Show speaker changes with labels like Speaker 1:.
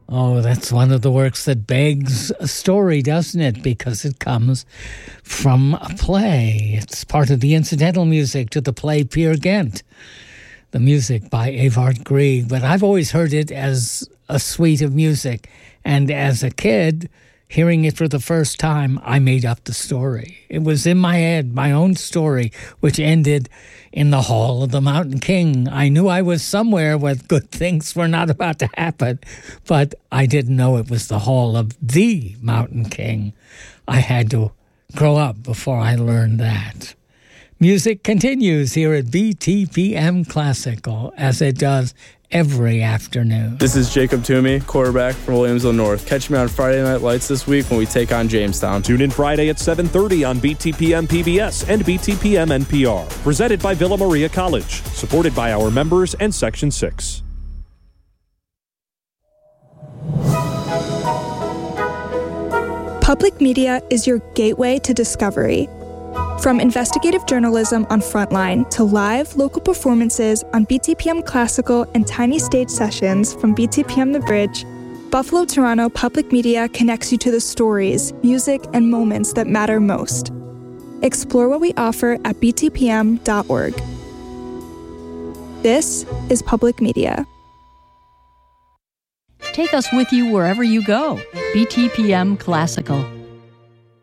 Speaker 1: Oh, that's one of the works that begs a story, doesn't it? Because it comes from a play. It's part of the incidental music to the play Peer Gynt, the music by Evert Grieg. But I've always heard it as a suite of music. And as a kid, hearing it for the first time, I made up the story. It was in my head, my own story, which ended in the Hall of the Mountain King. I knew I was somewhere where good things were not about to happen, but I didn't know it was the Hall of the Mountain King. I had to grow up before I learned that. Music continues here at BTPM Classical, as it does every afternoon.
Speaker 2: This is Jacob Toomey, quarterback for Williamsville North. Catch me on Friday Night Lights this week when we take on Jamestown.
Speaker 3: Tune in Friday at 7:30 on BTPM PBS and BTPM NPR. Presented by Villa Maria College. Supported by our members and Section 6.
Speaker 4: Public media is your gateway to discovery. From investigative journalism on Frontline to live local performances on BTPM Classical and tiny stage sessions from BTPM The Bridge, Buffalo Toronto Public Media connects you to the stories, music, and moments that matter most. Explore what we offer at btpm.org. This is Public Media.
Speaker 5: Take us with you wherever you go. BTPM Classical.